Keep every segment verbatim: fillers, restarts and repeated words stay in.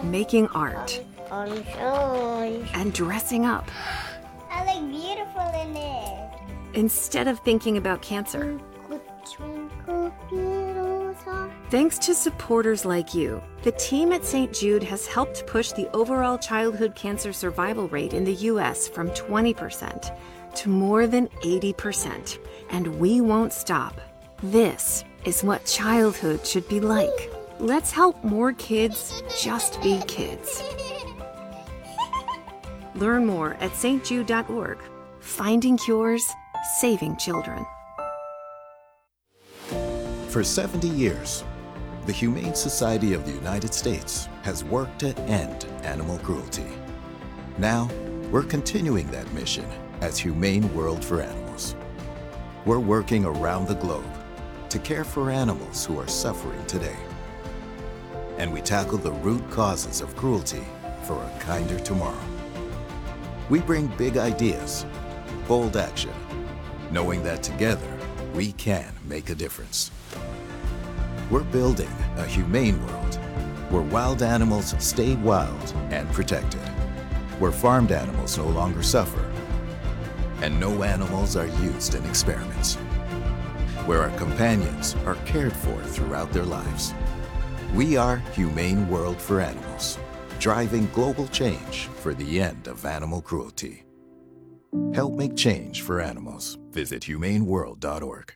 making art, Orange, orange. and dressing up I look beautiful in it. instead of thinking about cancer. Twinkle, twinkle, little star. Thanks to supporters like you, the team at Saint Jude has helped push the overall childhood cancer survival rate in the U S from twenty percent to more than eighty percent. And we won't stop. This is what childhood should be like. Let's help more kids just be kids. Learn more at s t jude dot org. Finding cures, saving children. For seventy years, the Humane Society of the United States has worked to end animal cruelty. Now, we're continuing that mission as Humane World for Animals. We're working around the globe to care for animals who are suffering today. And we tackle the root causes of cruelty for a kinder tomorrow. We bring big ideas, bold action, knowing that together we can make a difference. We're building a humane world where wild animals stay wild and protected, where farmed animals no longer suffer, and no animals are used in experiments, where our companions are cared for throughout their lives. We are Humane World for Animals, driving global change for the end of animal cruelty. Help make change for animals. Visit humane world dot org.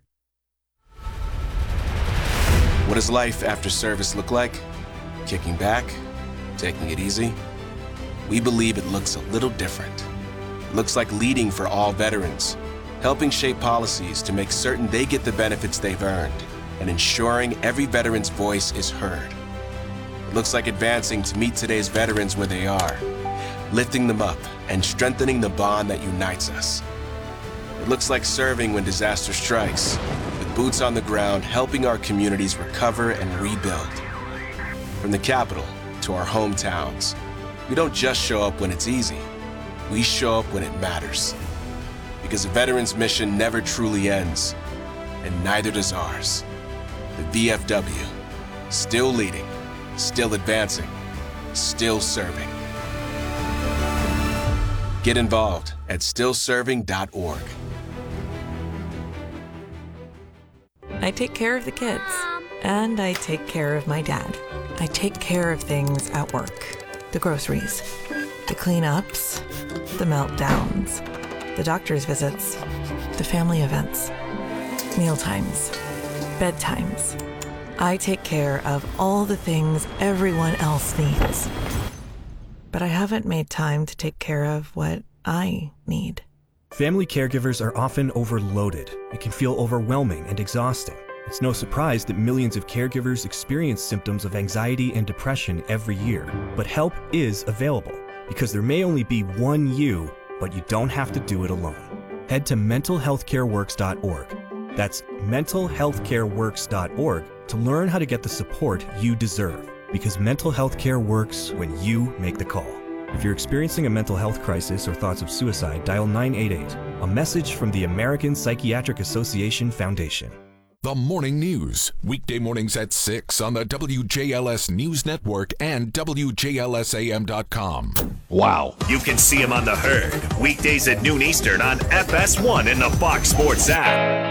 What does life after service look like? Kicking back? Taking it easy? We believe it looks a little different. It looks like leading for all veterans, helping shape policies to make certain they get the benefits they've earned, and ensuring every veteran's voice is heard. It looks like advancing to meet today's veterans where they are, lifting them up and strengthening the bond that unites us. It looks like serving when disaster strikes, with boots on the ground helping our communities recover and rebuild. From the capital to our hometowns, we don't just show up when it's easy, we show up when it matters. Because a veteran's mission never truly ends, and neither does ours. The V F W, still leading, still advancing, still serving. Get involved at still serving dot org. I take care of the kids, and I take care of my dad. I take care of things at work. The groceries, the cleanups, the meltdowns, the doctor's visits, the family events, mealtimes, bedtimes. I take care of all the things everyone else needs. But I haven't made time to take care of what I need. Family caregivers are often overloaded. It can feel overwhelming and exhausting. It's no surprise that millions of caregivers experience symptoms of anxiety and depression every year. But help is available, because there may only be one you, but you don't have to do it alone. Head to mental health care works dot org. That's mental health care works dot org to learn how to get the support you deserve, because mental health care works when you make the call. If you're experiencing a mental health crisis or thoughts of suicide, dial nine eight eight, a message from the American Psychiatric Association Foundation. The Morning News, weekday mornings at six on the W J L S News Network and W J L S A M dot com. Wow. You can see him on The Herd, weekdays at noon Eastern on F S one in the Fox Sports app.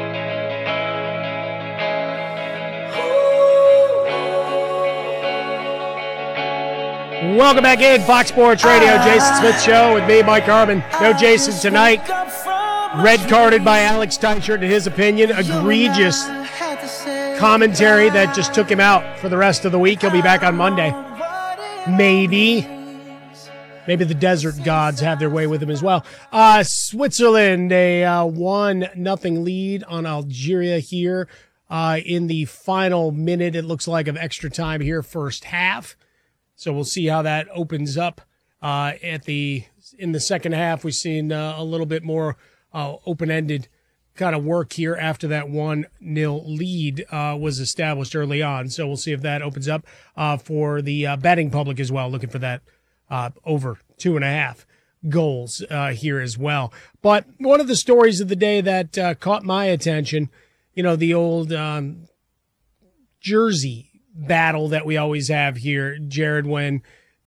Welcome back in, Fox Sports Radio, Jason Smith Show with me, Mike Harmon. No Jason tonight. Red carded by Alex Teichert, in his opinion. Egregious commentary that just took him out for the rest of the week. He'll be back on Monday. Maybe. Maybe the desert gods have their way with him as well. Uh, Switzerland, a uh, one nothing lead on Algeria here uh, in the final minute, it looks like, of extra time here, first half. So we'll see how that opens up uh, at the in the second half. We've seen uh, a little bit more uh, open-ended kind of work here after that one nil lead uh, was established early on. So we'll see if that opens up uh, for the uh, betting public as well, looking for that uh, over two and a half goals uh, here as well. But one of the stories of the day that uh, caught my attention, you know, the old um, jersey battle that we always have here, Jared, when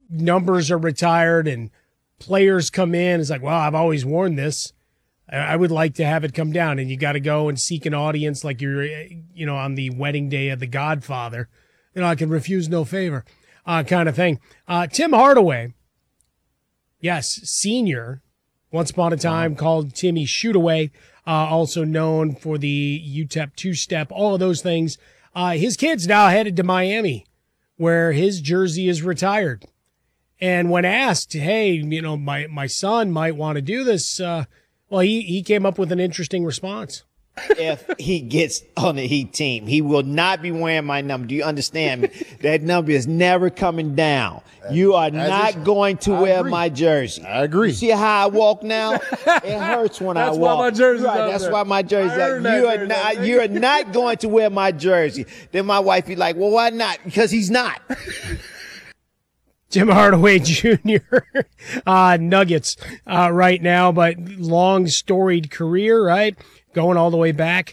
numbers are retired and players come in. It's like, well, I've always worn this. I would like to have it come down, and you got to go and seek an audience like you're, you know, on the wedding day of The Godfather. You know, I can refuse no favor, uh, kind of thing. Uh, Tim Hardaway, yes, senior, once upon a time wow. called Timmy Shootaway, uh, also known for the U T E P two-step, all of those things. Uh, his kid's now headed to Miami, where his jersey is retired. And when asked, hey, you know, my, my son might want to do this, uh, well, he, he came up with an interesting response. If he gets on the Heat team, he will not be wearing my number. Do you understand me? That number is never coming down. You are not going to I wear agree. my jersey. I agree. You see how I walk now? It hurts when I walk. That's why my jersey's right, up That's there. why my jersey's I up. heard that You are jersey, not. I You are not going to wear my jersey. Then my wife be like, "Well, why not?" Because he's not. Tim Hardaway Junior uh, Nuggets uh, right now, but long storied career, right? Going all the way back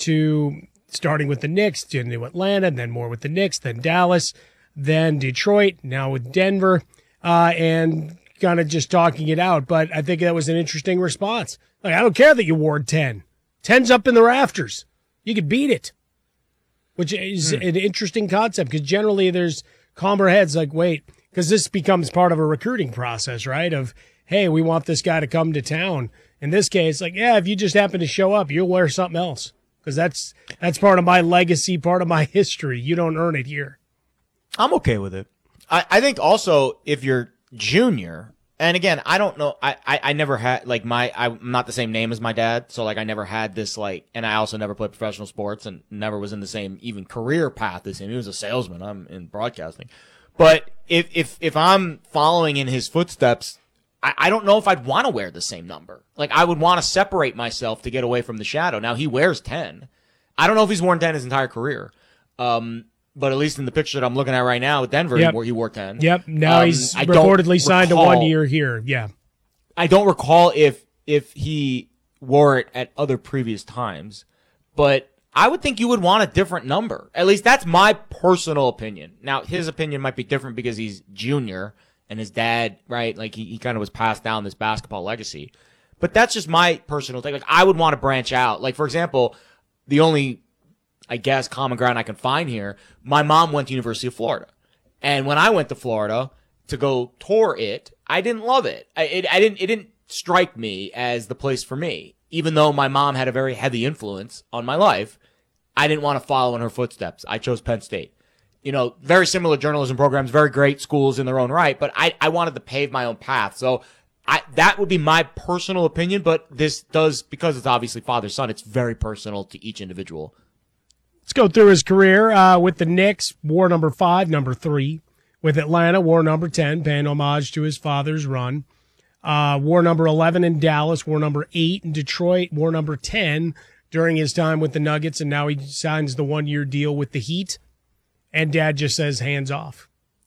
to starting with the Knicks, to New Atlanta, then more with the Knicks, then Dallas, then Detroit, now with Denver, uh, and kind of just talking it out. But I think that was an interesting response. Like, I don't care that you wore ten. ten's up in the rafters. You could beat it, which is hmm. an interesting concept because generally there's calmer heads like, wait, because this becomes part of a recruiting process, right? Of, hey, we want this guy to come to town. In this case, like, yeah, if you just happen to show up, you'll wear something else. Because that's that's part of my legacy, part of my history. You don't earn it here. I'm okay with it. I, I think also if you're junior, and again, I don't know, I, I, I never had, like, my, I'm not the same name as my dad, so, like, I never had this, like, and I also never played professional sports and never was in the same even career path as him. He was a salesman. I'm in broadcasting. But if if if I'm following in his footsteps, I, I don't know if I'd want to wear the same number. Like, I would want to separate myself to get away from the shadow. Now, he wears ten. I don't know if he's worn ten his entire career. Um, but at least in the picture that I'm looking at right now with Denver, yep. he, wore, he wore ten. Yep. Now um, he's I reportedly signed recall, a one year here. Yeah. I don't recall if if he wore it at other previous times, but I would think you would want a different number. At least that's my personal opinion. Now, his opinion might be different because he's junior and his dad, right? Like, he, he kind of was passed down this basketball legacy. But that's just my personal thing. Like, I would want to branch out. Like, for example, the only, I guess, common ground I can find here, my mom went to University of Florida. And when I went to Florida to go tour it, I didn't love it. I, it, I didn't, it didn't strike me as the place for me. Even though my mom had a very heavy influence on my life, I didn't want to follow in her footsteps. I chose Penn State. You know, very similar journalism programs, very great schools in their own right, but I, I wanted to pave my own path. So I, that would be my personal opinion, but this does, because it's obviously father-son, it's very personal to each individual. Let's go through his career. Uh, with the Knicks, wore number five, number three. With Atlanta, wore number ten, paying homage to his father's run. Uh, wore number eleven in Dallas, wore number eight in Detroit, wore number ten during his time with the Nuggets, and now he signs the one-year deal with the Heat. And Dad just says, hands off.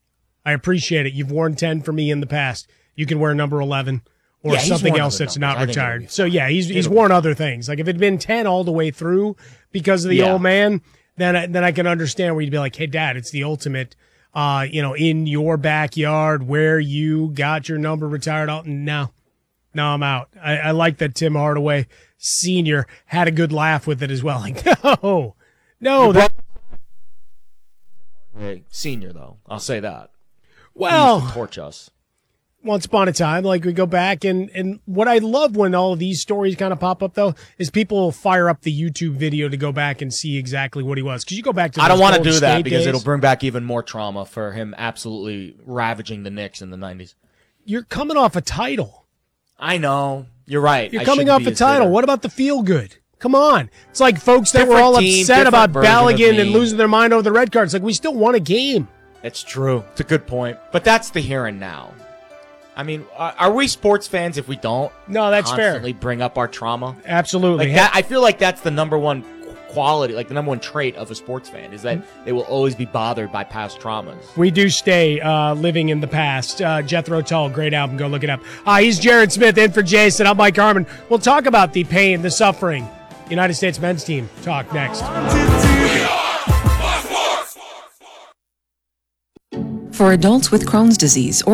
I appreciate it. You've worn ten for me in the past. You can wear number eleven or yeah, something else that's numbers. not retired. So, yeah, he's he's worn other things. Like, if it had been ten all the way through because of the yeah. old man, then I, then I can understand where you'd be like, hey, Dad, it's the ultimate, uh, you know, in your backyard where you got your number retired out. No, no, I'm out. I, I like that Tim Hardaway Senior had a good laugh with it as well. Like, no, no. That- Senior, though, I'll say that. Well, he used to torch us. Once upon a time, like, we go back, and, and what I love when all of these stories kind of pop up, though, is people fire up the YouTube video to go back and see exactly what he was. Because you go back to I don't want to do State that because days, it'll bring back even more trauma for him absolutely ravaging the Knicks in the nineties. You're coming off a title. I know. You're right. You're I coming off a title. Bitter. What about the feel good? Come on. It's like folks that different were all team, upset about Balogun and losing their mind over the red cards. Like, we still won a game. It's true. It's a good point. But that's the here and now. I mean, are we sports fans if we don't no, that's constantly fair. bring up our trauma? Absolutely. Like that, I feel like that's the number one quality, like the number one trait of a sports fan, is that they will always be bothered by past traumas. We do stay uh, living in the past. Uh, Jethro Tull, great album. Go look it up. Uh, he's Jared Smith in for Jason. I'm Mike Harmon. We'll talk about the pain, the suffering. United States men's team. Talk next. For adults with Crohn's disease or